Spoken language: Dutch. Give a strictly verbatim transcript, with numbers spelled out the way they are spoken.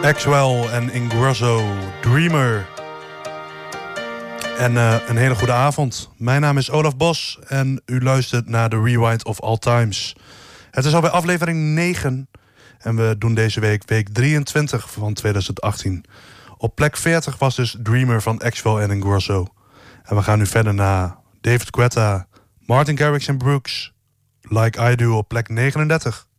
Axwell en Ingrosso, Dreamer. En uh, een hele goede avond. Mijn naam is Olaf Bos en u luistert naar de Rewind of All Times. Het is alweer aflevering negen en we doen deze week week drieëntwintig van tweeduizend achttien. Op plek veertig was dus Dreamer van Axwell en Ingrosso. En we gaan nu verder naar David Guetta, Martin Garrix en Brooks, Like I Do op plek negenendertig.